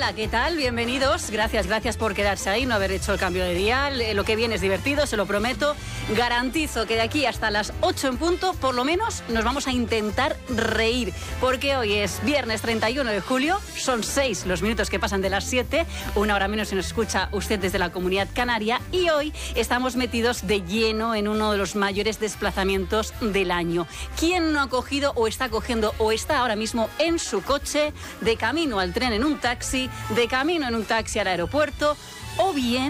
Hola, ¿qué tal? Bienvenidos. Gracias por quedarse ahí, no haber hecho el cambio de dial. Lo que viene es divertido, se lo prometo. Garantizo que de aquí hasta las 8 en punto, por lo menos, nos vamos a intentar reír. Porque hoy es viernes 31 de julio, son 6 los minutos que pasan de las 7, una hora menos si nos escucha usted desde la Comunidad Canaria, y hoy estamos metidos de lleno en uno de los mayores desplazamientos del año. ¿Quién no ha cogido o está cogiendo o está ahora mismo en su coche, de camino al tren en un taxi, de camino en un taxi al aeropuerto o bien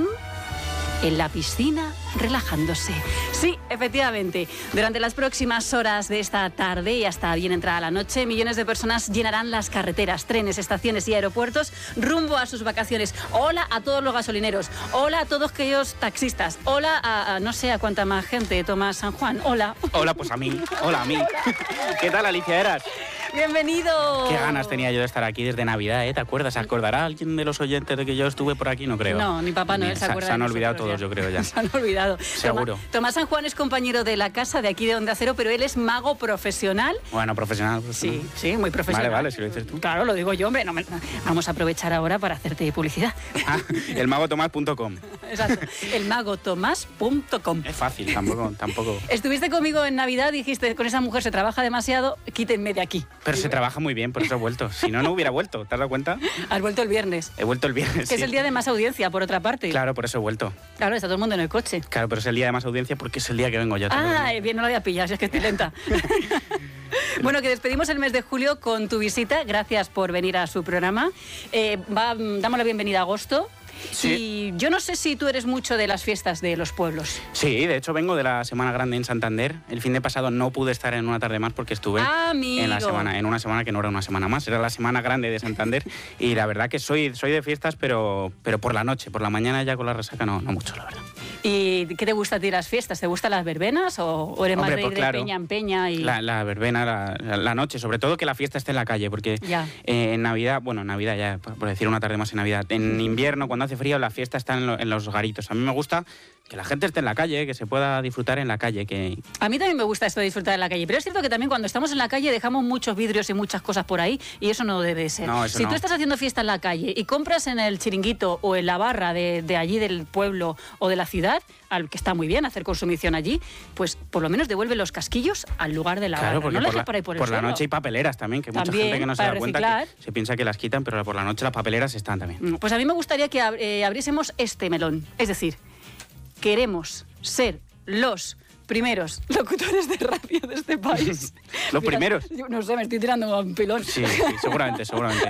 en la piscina relajándose? Sí, efectivamente, durante las próximas horas de esta tarde y hasta bien entrada la noche, millones de personas llenarán las carreteras, trenes, estaciones y aeropuertos rumbo a sus vacaciones. Hola a todos los gasolineros, hola a todos aquellos taxistas, hola a no sé a cuánta más gente, Tomás San Juan, hola. Hola, pues a mí, hola a mí. ¿Qué tal, Alicia Eras? Bienvenido. Qué ganas tenía yo de estar aquí desde Navidad, ¿eh? ¿Te acuerdas? ¿Se acordará alguien de los oyentes de que yo estuve por aquí? No creo. No, ni Papá Noel se acuerda. Se han de olvidado nosotros todos, yo creo ya. Se han olvidado. Seguro. Tomás San Juan es compañero de la casa de aquí de Onda Cero, pero él es mago profesional. Bueno, profesional. Sí, muy profesional. Vale, si lo dices tú. Claro, lo digo yo, hombre. Vamos a aprovechar ahora para hacerte publicidad. Elmagotomás.com. Exacto, elmagotomás.com. Es fácil, tampoco. Estuviste conmigo en Navidad, dijiste, con esa mujer se trabaja demasiado, quítenme de aquí. Pero se trabaja muy bien, por eso he vuelto. Si no, no hubiera vuelto. ¿Te has dado cuenta? Has vuelto el viernes. He vuelto el viernes. Que es el día de más audiencia, por otra parte. Claro, por eso he vuelto. Claro, está todo el mundo en el coche. Claro, pero es el día de más audiencia porque es el día que vengo yo. Bien, no lo había pillado, si es que estoy lenta. Bueno, que despedimos el mes de julio con tu visita. Gracias por venir a su programa. Damos la bienvenida a agosto. Sí. Y yo no sé si tú eres mucho de las fiestas de los pueblos. Sí, de hecho vengo de la Semana Grande en Santander. El fin de pasado no pude estar en una tarde más porque estuve en una semana que no era una semana más, era la Semana Grande de Santander. Y la verdad que soy de fiestas, pero por la noche, por la mañana ya con la resaca no mucho, la verdad. ¿Y qué te gusta a ti las fiestas? ¿Te gustan las verbenas o eres más de ir de peña en peña? Y... La verbena, la noche, sobre todo que la fiesta esté en la calle, porque en Navidad, Navidad ya, por decir una tarde más en Navidad, en invierno cuando hace frío la fiesta está en los garitos. A mí me gusta que la gente esté en la calle, que se pueda disfrutar en la calle. A mí también me gusta esto de disfrutar en la calle, pero es cierto que también cuando estamos en la calle dejamos muchos vidrios y muchas cosas por ahí y eso no debe ser. Si tú estás haciendo fiesta en la calle y compras en el chiringuito o en la barra de allí del pueblo o de la ciudad, al que está muy bien hacer consumición allí, pues por lo menos devuelve los casquillos al lugar de la barra. Porque no por la noche hay papeleras también, que mucha gente que no se da cuenta que se piensa que las quitan, pero por la noche las papeleras están también. Pues a mí me gustaría que abriésemos este melón, es decir, queremos ser los primeros locutores de radio de este país. ¿Los primeros? Yo no sé, me estoy tirando un pilón. Sí, seguramente.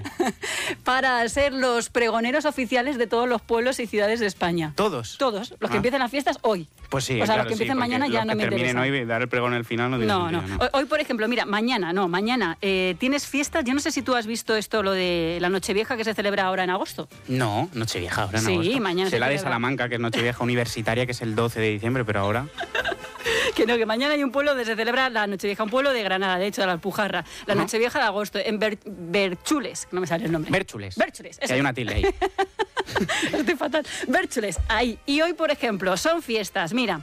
Para ser los pregoneros oficiales de todos los pueblos y ciudades de España. ¿Todos? Todos. Los que empiecen las fiestas hoy. Pues sí, los que empiecen mañana ya no me interesa. Terminen hoy y dar el pregón al final no tiene sentido, ¿no? Hoy, por ejemplo, mira, mañana tienes fiestas. Yo no sé si tú has visto esto, lo de la Nochevieja que se celebra ahora en agosto. No, Nochevieja ahora en agosto. Sí, mañana se la de Salamanca, que es Nochevieja universitaria, que es el 12 de diciembre, pero ahora... Que mañana hay un pueblo donde se celebra la Nochevieja, un pueblo de Granada, de hecho, de la Alpujarra, la Nochevieja de agosto, en Bérchules, no me sale el nombre. Bérchules. Que hay una tilde ahí. Estoy fatal. Bérchules, ahí. Y hoy, por ejemplo, son fiestas, mira.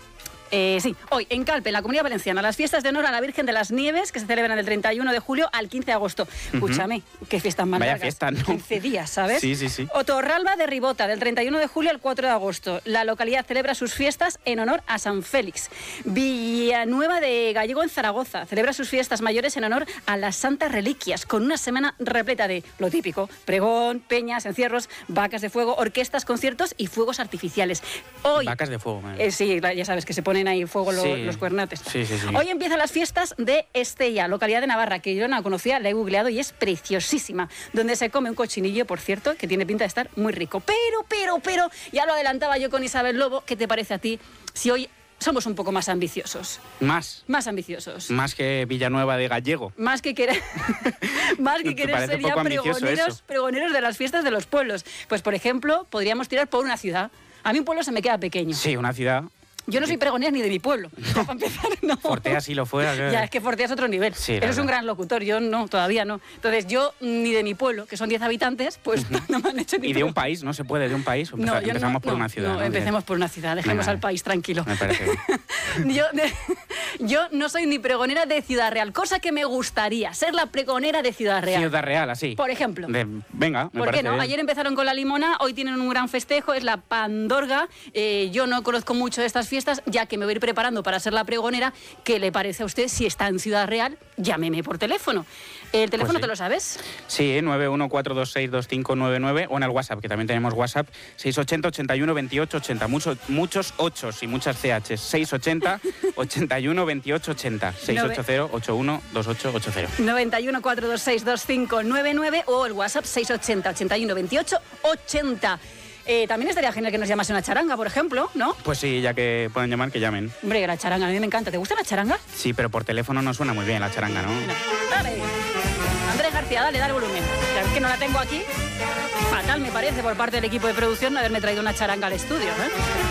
Hoy en Calpe, en la Comunidad Valenciana, las fiestas de honor a la Virgen de las Nieves que se celebran del 31 de julio al 15 de agosto. Escúchame, qué fiestas más largas. Vaya fiesta, ¿no? 15 días, ¿sabes? Sí. Otorralba de Ribota, del 31 de julio al 4 de agosto. La localidad celebra sus fiestas en honor a San Félix. Villanueva de Gallego, en Zaragoza, celebra sus fiestas mayores en honor a las Santas Reliquias, con una semana repleta de lo típico: pregón, peñas, encierros, vacas de fuego, orquestas, conciertos y fuegos artificiales. Hoy, vacas de fuego, madre. Sí, ya sabes que se ponen ahí fuego los cuernates. Sí. Hoy empiezan las fiestas de Estella, localidad de Navarra, que yo no la conocía, la he googleado y es preciosísima, donde se come un cochinillo, por cierto, que tiene pinta de estar muy rico. Pero, ya lo adelantaba yo con Isabel Lobo, ¿qué te parece a ti si hoy somos un poco más ambiciosos? Más ambiciosos. Más que Villanueva de Gallego. Más que querer ser ya pregoneros de las fiestas de los pueblos. Pues, por ejemplo, podríamos tirar por una ciudad. A mí un pueblo se me queda pequeño. Sí, una ciudad. Yo no soy pregonera ni de mi pueblo, para empezar, no. Fortea sí lo fuera. Ya, es que Fortea es otro nivel. Sí, Eres un gran locutor, yo no, todavía no. Entonces, yo ni de mi pueblo, que son 10 habitantes, pues no me han hecho ni... ¿Y de un país? ¿No se puede de un país? Empezamos por una ciudad. No, empecemos por una ciudad, dejemos al país tranquilo. Me parece bien. Yo no soy ni pregonera de Ciudad Real, cosa que me gustaría, ser la pregonera de Ciudad Real. Ciudad Real, así. Por ejemplo. Venga, me ¿por qué no? bien. Ayer empezaron con la limona, hoy tienen un gran festejo, es la Pandorga. Yo no conozco mucho de estas fiestas, ya que me voy a ir preparando para ser la pregonera. ¿Qué le parece a usted? Si está en Ciudad Real, llámeme por teléfono. ¿El teléfono pues sí. te lo sabes? Sí, 914262599 o en el WhatsApp, que también tenemos WhatsApp, 680 81 28 80. Muchos 8 y muchas CHs. 680 81 28 80. 680 81 28 80. 91 426 2599 o el WhatsApp 680 81 28 80. También estaría genial que nos llamase una charanga, por ejemplo, ¿no? Pues sí, ya que pueden llamar, que llamen. Hombre, la charanga, a mí me encanta. ¿Te gusta la charanga? Sí, pero por teléfono no suena muy bien la charanga, ¿no? Dale. Andrés García, dale el volumen. Ya ves que no la tengo aquí. Fatal me parece por parte del equipo de producción no haberme traído una charanga al estudio, ¿eh?